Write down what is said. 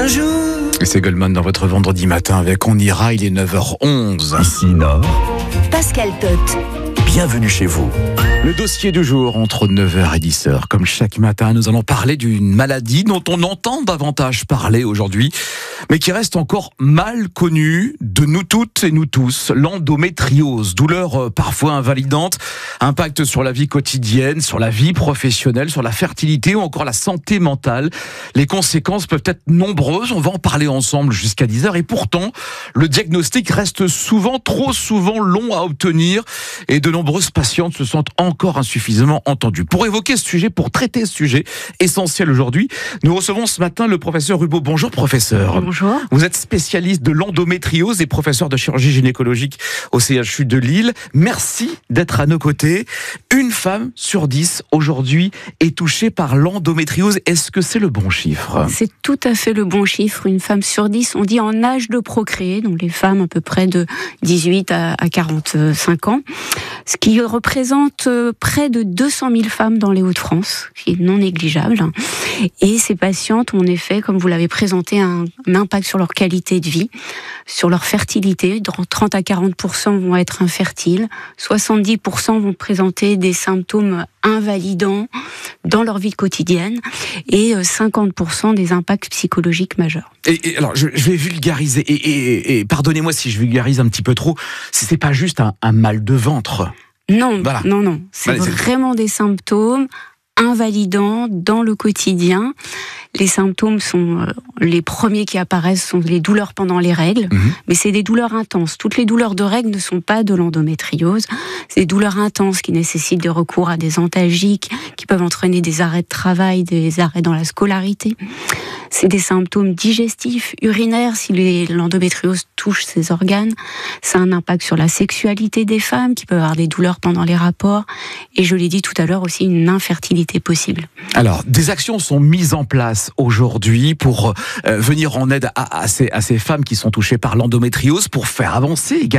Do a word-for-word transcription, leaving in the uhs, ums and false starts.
un jour. Et c'est Goldman dans votre vendredi matin avec On ira, il est neuf heures onze. Ici Nord, Pascal Tot. bienvenue chez vous. Le dossier du jour entre neuf heures et dix heures. Comme chaque matin, nous allons parler d'une maladie dont on entend davantage parler aujourd'hui, mais qui reste encore mal connue de nous toutes et nous tous. L'endométriose, douleur euh, parfois invalidante, impact sur la vie quotidienne, sur la vie professionnelle, sur la fertilité ou encore la santé mentale. Les conséquences peuvent être nombreuses, on va en parler ensemble jusqu'à dix heures. Et pourtant, le diagnostic reste souvent, trop souvent long à obtenir et de nombreuses patientes se sentent encore insuffisamment entendues. Pour évoquer ce sujet, pour traiter ce sujet essentiel aujourd'hui, nous recevons ce matin le professeur Rubaud. Bonjour professeur. Bonjour. Vous êtes spécialiste de l'endométriose et professeur de chirurgie gynécologique au C H U de Lille. Merci d'être à nos côtés. Une femme sur dix aujourd'hui est touchée par l'endométriose. Est-ce que c'est le bon chiffre ? C'est tout à fait le bon chiffre. Une femme sur dix, on dit en âge de procréer, donc les femmes à peu près de dix-huit à quarante-cinq ans, ce qui représente près de deux cent mille femmes dans les Hauts-de-France, ce qui est non négligeable. Et ces patientes ont en effet, comme vous l'avez présenté, un, un impact sur leur qualité de vie, sur leur fertilité. trente à quarante pour cent vont être infertiles, soixante-dix pour cent vont présenter des symptômes invalidants dans leur vie quotidienne et cinquante pour cent des impacts psychologiques majeurs. Et, et alors, je, je vais vulgariser, et, et, et pardonnez-moi si je vulgarise un petit peu trop, c'est pas juste un, un mal de ventre. Non, Voilà. non, non. C'est Allez, c'est... vraiment des symptômes invalidants dans le quotidien. Les symptômes sont, euh, les premiers qui apparaissent sont les douleurs pendant les règles, mmh. mais c'est des douleurs intenses. Toutes les douleurs de règles ne sont pas de l'endométriose. C'est des douleurs intenses qui nécessitent des recours à des antalgiques, qui peuvent entraîner des arrêts de travail, des arrêts dans la scolarité. C'est des symptômes digestifs, urinaires, si les, l'endométriose touche ces organes. C'est un impact sur la sexualité des femmes, qui peuvent avoir des douleurs pendant les rapports. Et je l'ai dit tout à l'heure aussi, une infertilité possible. Alors, des actions sont mises en place aujourd'hui pour euh, venir en aide à, à, ces, à ces femmes qui sont touchées par l'endométriose, pour faire avancer également